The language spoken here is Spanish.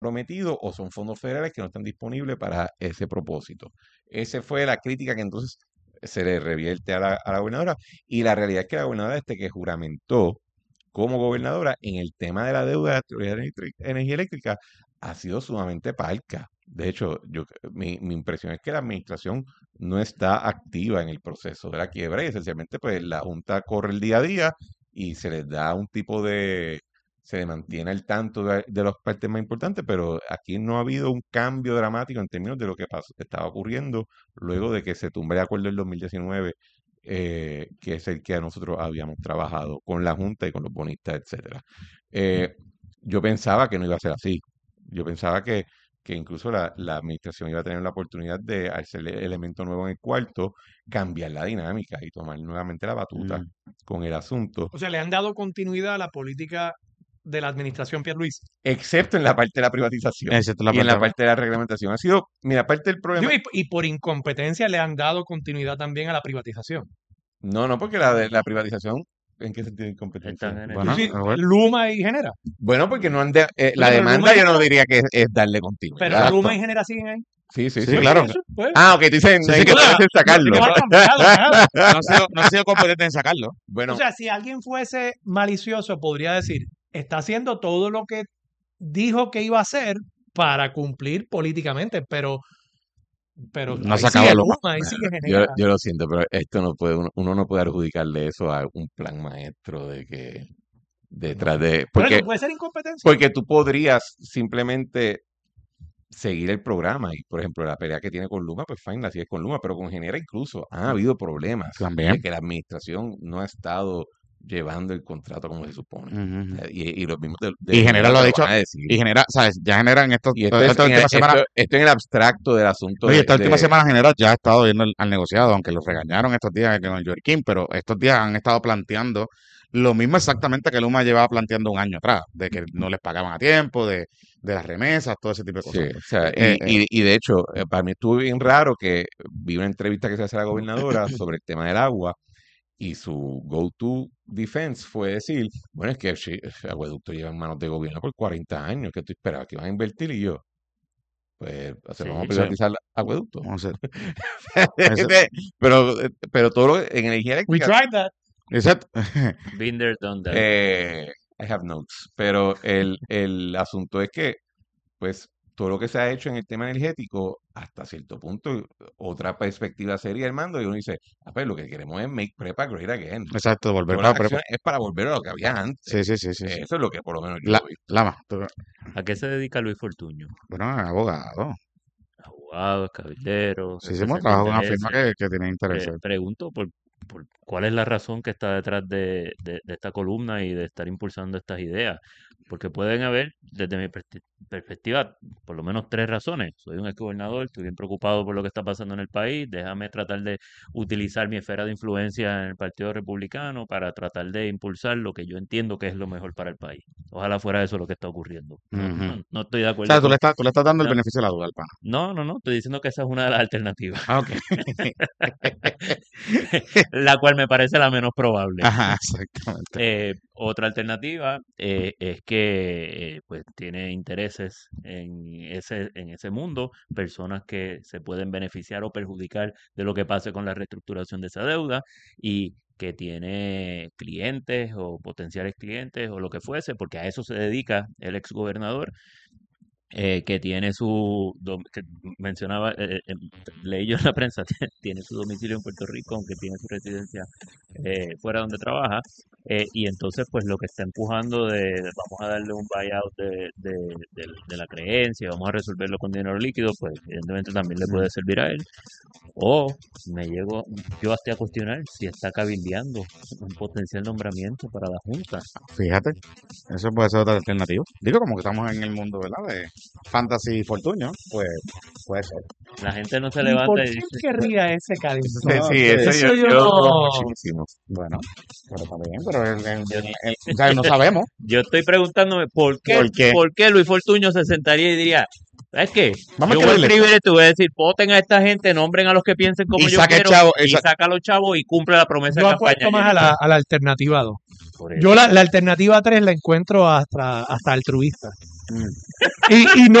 prometido o son fondos federales que no están disponibles para ese propósito. Esa fue la crítica que entonces se le revierte a la gobernadora, y la realidad es que la gobernadora, que juramentó como gobernadora en el tema de la deuda de la Autoridad de Energía Eléctrica, ha sido sumamente parca. De hecho, mi impresión es que la administración no está activa en el proceso de la quiebra, y esencialmente pues la Junta corre el día a día y se les da un tipo se le mantiene al tanto de las partes más importantes, pero aquí no ha habido un cambio dramático en términos de lo que estaba ocurriendo luego de que se tumbe el acuerdo del 2019, que es el que nosotros habíamos trabajado con la Junta y con los bonistas, etcétera. Yo pensaba que no iba a ser así. Yo pensaba que incluso la administración iba a tener la oportunidad de hacer elemento nuevo en el cuarto, cambiar la dinámica y tomar nuevamente la batuta con el asunto. O sea, le han dado continuidad a la política de la administración Pierluisi. Excepto en la parte de la privatización y en la parte de la reglamentación. Ha sido, mira, parte del problema. Y por incompetencia le han dado continuidad también a la privatización. No, porque la privatización, ¿en qué sentido incompetencia? Bueno, sí, Luma y Genera. Bueno, porque no han la demanda yo no diría que es darle continuidad. Pero Luma y Genera siguen ahí. Sí, claro. Pues. Ok, tú dices que puedes sacarlo. No ha sido competente en sacarlo. Bueno. O sea, si alguien fuese malicioso, podría decir, está haciendo todo lo que dijo que iba a hacer para cumplir políticamente, pero no sacaba Luma. Yo lo siento, pero esto no puede, uno no puede adjudicarle eso a un plan maestro de que detrás de... Pero no puede ser incompetencia. Porque tú podrías simplemente seguir el programa y, por ejemplo, la pelea que tiene con Luma, pues fine, la sigue con Luma, pero con Genera incluso han habido problemas también de que la administración no ha estado llevando el contrato como se supone. Y los mismos y Genera lo ha dicho, y Genera, ¿sabes? Ya Genera en esto, esto en el abstracto del asunto. Oye, esta última semana Genera ya ha estado viendo al negociado, aunque lo regañaron estos días con Joaquín, pero estos días han estado planteando lo mismo exactamente que Luma llevaba planteando un año atrás, de que no les pagaban a tiempo, de las remesas, todo ese tipo de cosas. Sí, o sea, y de hecho, para mí estuvo bien raro que vi una entrevista que se hace a la gobernadora sobre el tema del agua, y su go-to defense fue decir, bueno, es que el acueducto lleva en manos de gobierno por 40 años, que tú esperabas que iban a invertir, y yo, pues, vamos a privatizar el acueducto. Vamos a hacer. pero todo lo en energía eléctrica... We tried that. Exacto. Been there, done that. I have notes. Pero el asunto es que, pues, todo lo que se ha hecho en el tema energético, hasta cierto punto, otra perspectiva sería, Armando, y uno dice, pues lo que queremos es make prepa great again. Exacto, volver a prepa. Es para volver a lo que había antes. Sí. Eso es lo que por lo menos yo he visto. Lama. ¿A qué se dedica Luis Fortuño? Bueno, abogado. Abogado, cabildero. Sí, hemos trabajado con una firma que tiene intereses. Pregunto por cuál es la razón que está detrás de esta columna y de estar impulsando estas ideas. Porque pueden haber, desde mi perspectiva, por lo menos 3 razones. Soy un exgobernador, estoy bien preocupado por lo que está pasando en el país, déjame tratar de utilizar mi esfera de influencia en el Partido Republicano para tratar de impulsar lo que yo entiendo que es lo mejor para el país. Ojalá fuera eso lo que está ocurriendo. No estoy de acuerdo. O sea, tú le estás dando el beneficio de la duda al pana. No, estoy diciendo que esa es una de las alternativas. Ok. La cual me parece la menos probable. Ajá, exactamente. Otra alternativa es que pues tiene intereses en ese mundo, personas que se pueden beneficiar o perjudicar de lo que pase con la reestructuración de esa deuda, y que tiene clientes o potenciales clientes o lo que fuese, porque a eso se dedica el exgobernador. Que tiene que mencionaba, leí yo en la prensa, tiene su domicilio en Puerto Rico, aunque tiene su residencia fuera donde trabaja, y entonces pues lo que está empujando vamos a darle un buyout de la creencia, vamos a resolverlo con dinero líquido, pues evidentemente también le puede servir a él. O yo hasta a cuestionar si está cabildeando un potencial nombramiento para la Junta. Fíjate, eso puede ser otra alternativa. Digo, como que estamos en el mundo, ¿verdad? De fantasy y fortunio, pues puede ser. La gente no se levanta y dice... ¿Por qué querría ese cariño? Sí, eso yo lo muchísimo. Bueno, pero también, pero o sea, no sabemos. Yo estoy preguntándome ¿por qué Luis Fortuño se sentaría y diría, ¿sabes qué? Yo voy a escribir esto, voy a decir, voten a esta gente, nombren a los que piensen como yo quiero, y saca a los chavos y cumple la promesa de campaña. Yo apuesto más a la alternativa 2. Yo la alternativa 3 la encuentro hasta altruista. Mm. Y no